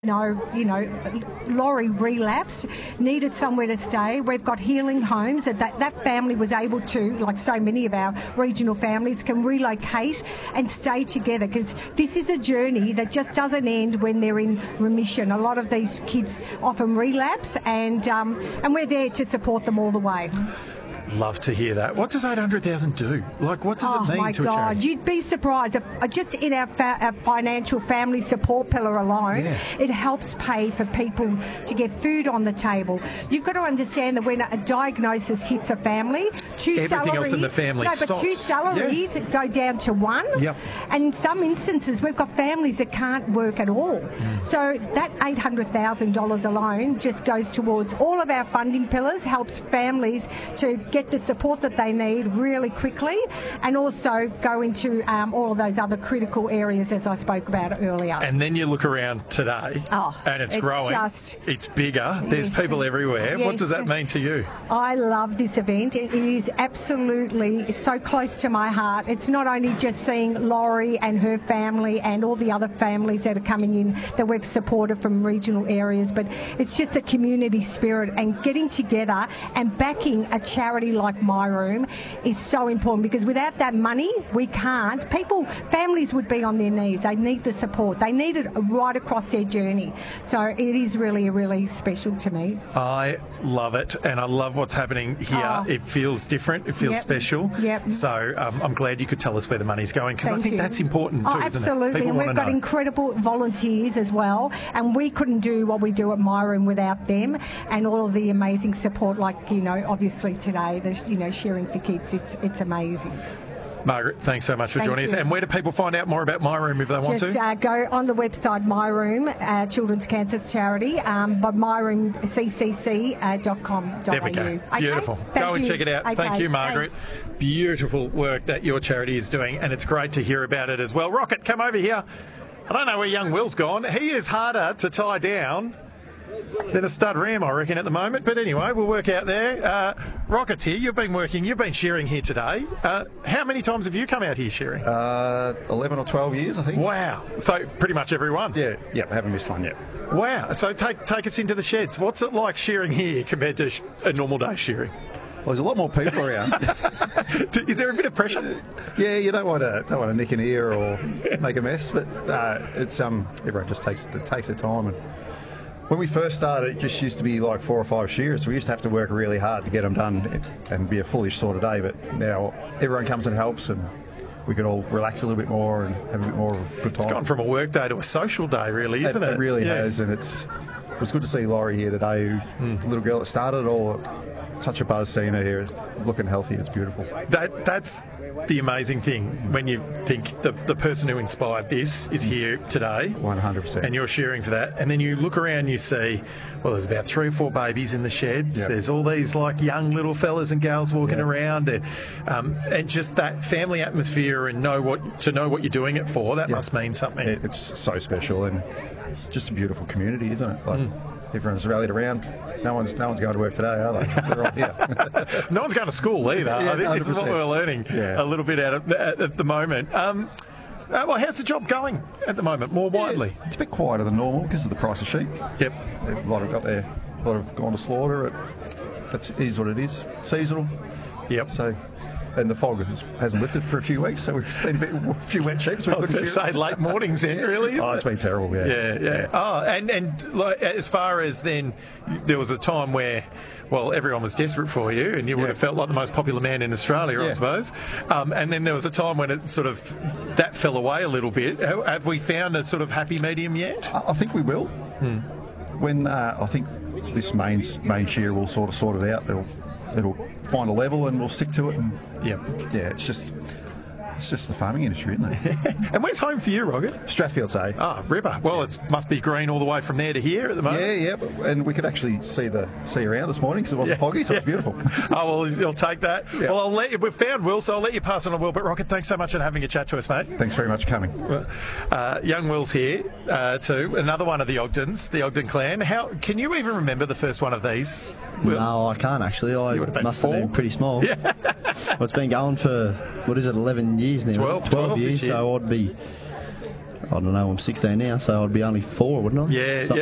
Laurie relapsed, needed somewhere to stay. We've got healing homes that family was able to, like so many of our regional families, can relocate and stay together, because this is a journey that just doesn't end when they're in remission. A lot of these kids often relapse, and we're there to support them all the way. Love to hear that. What does 800,000 do? Like, what does it mean to a charity? Oh, my God. You'd be surprised. Just in our financial family support pillar alone, it helps pay for people to get food on the table. You've got to understand that when a diagnosis hits a family, everything else in the family stops. But two salaries go down to one. Yep. And in some instances, we've got families that can't work at all. So that $800,000 alone just goes towards all of our funding pillars, helps families to get the support that they need really quickly, and also go into all of those other critical areas as I spoke about earlier. And then you look around today, and it's growing. It's bigger. There's people everywhere. Yes. What does that mean to you? I love this event. It is absolutely so close to my heart. It's not only just seeing Laurie and her family and all the other families that are coming in that we've supported from regional areas, but it's just the community spirit and getting together and backing a charity like My Room is so important, because without that money, we can't. Families would be on their knees. They need the support. They need it right across their journey. So it is really, really special to me. I love it, and I love what's happening here. It feels different. It feels special. Yep. So I'm glad you could tell us where the money's going, because I think that's important too, absolutely. Isn't it? And we've got incredible volunteers as well, and we couldn't do what we do at My Room without them, and all of the amazing support, like, obviously today, Sharing for Kids. It's amazing. Margaret, thanks so much for joining us. And where do people find out more about My Room if they want to? Just go on the website My Room, Children's Cancer Charity, but myroomccc.com.au. There we go. Beautiful. Go and check it out. Thank you, Margaret. Thanks. Beautiful work that your charity is doing, and it's great to hear about it as well. Rocket, come over here. I don't know where young Will's gone. He is harder to tie down than a stud ram, I reckon, at the moment. But anyway, we'll work out there. Rocket's here. You've been shearing here today. How many times have you come out here shearing? 11 or 12 years, I think. Wow. So pretty much every one? Yeah, I haven't missed one yet. Wow. So take us into the sheds. What's it like shearing here compared to a normal day shearing? Well, there's a lot more people around. Is there a bit of pressure? Yeah, you don't want to nick an ear or make a mess, but it's everyone just takes their time. And when we first started, it just used to be like 4 or 5 shears. We used to have to work really hard to get them done and be a fullish sort of day. But now everyone comes and helps, and we can all relax a little bit more and have a bit more of a good time. It's gone from a work day to a social day, really, isn't it? It really has, and it was good to see Laurie here today, the little girl that started it all. Such a buzz seeing her here, looking healthy. It's beautiful. That's the amazing thing when you think the person who inspired this is here today. 100%. And you're cheering for that. And then you look around and you see, well, there's about 3 or 4 babies in the sheds. Yep. There's all these like young little fellas and girls walking around. And just that family atmosphere and know what you're doing it for, that must mean something. It's so special, and just a beautiful community, isn't it? Like, everyone's rallied around. No one's going to work today, are they? They're all here. No one's going to school either. I think 100%. This is what we're learning a little bit at the moment. Well, how's the job going at the moment, more widely? It's a bit quieter than normal because of the price of sheep. Yep. A lot have gone to slaughter. That is what it is. Seasonal. Yep. So, and the fog hasn't lifted for a few weeks, so we've been a few wet sheep. So I was going to say late mornings then, really. It's been terrible, Yeah. Oh, and like, as far as then, there was a time where, well, everyone was desperate for you, and you would have felt like the most popular man in Australia, I suppose. And then there was a time when it sort of that fell away a little bit. Have we found a sort of happy medium yet? I think we will. When I think this main shear will sort it out. It'll find a level and we'll stick to it. And it's just the farming industry, isn't it? And where's home for you, Rocket? Strathfields, eh? Ah, Ripper. Well, it must be green all the way from there to here at the moment. Yeah. And we could actually see around this morning because it wasn't foggy, so it's beautiful. Oh, well, you'll take that. Yeah. Well, we've found Will, so I'll let you pass on to Will. But Rocket, thanks so much for having a chat to us, mate. Thanks very much for coming. Young Will's here too. Another one of the Ogdens, the Ogden clan. Can you even remember the first one of these? Will? No, I can't actually. I must have been pretty small. Yeah. Well, it's been going for, 11 years now? 12 years, so I'd be I don't know, I'm 16 now, so I'd be only 4, wouldn't I? Yeah, Something